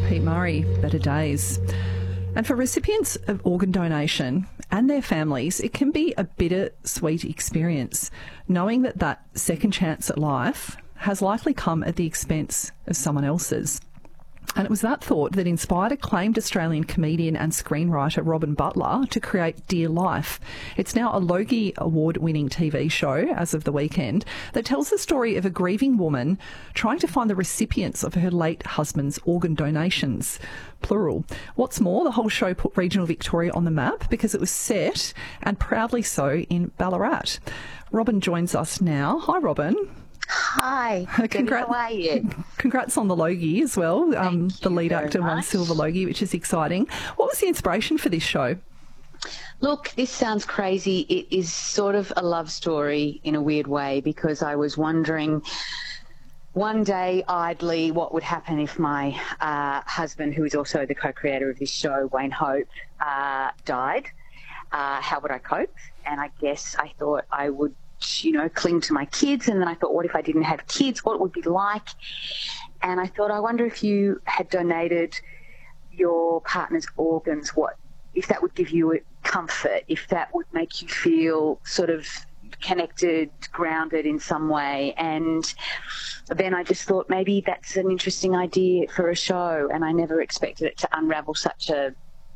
Pete Murray, better days. And for recipients of organ donation and their families, it can be a bittersweet experience, knowing that that second chance at life has likely come at the expense of someone else's. And it was that thought that inspired acclaimed Australian comedian and screenwriter Robin Butler to create Dear Life. It's now a Logie Award-winning TV show, as of the weekend, that tells the story of a grieving woman trying to find the recipients of her late husband's organ donations, plural. What's more, the whole show put regional Victoria on the map because it was set, and proudly so, in Ballarat. Robin joins us now. Hi, Robin. Hi. How are you? Congrats on the Logie as well. The lead actor won Silver Logie, which is exciting. What was the inspiration for this show? Look, this sounds crazy. It is sort of a love story in a weird way, because I was wondering one day idly what would happen if my husband, who is also the co-creator of this show, Wayne Hope, died. How would I cope? And I guess I thought I would cling to my kids. And then I thought, what if I didn't have kids? What it would be like? And I thought, I wonder if you had donated your partner's organs, if that would give you comfort, if that would make you feel sort of connected, grounded in some way. And then I just thought maybe that's an interesting idea for a show. And I never expected it to unravel such a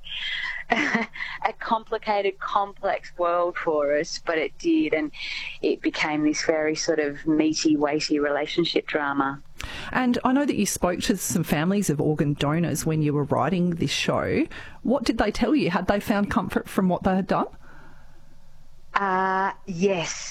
complicated, complex world for us, but it did, and it became this very sort of meaty, weighty relationship drama. And I know that you spoke to some families of organ donors when you were writing this show. What did they tell you? Had they found comfort from what they had done? Yes,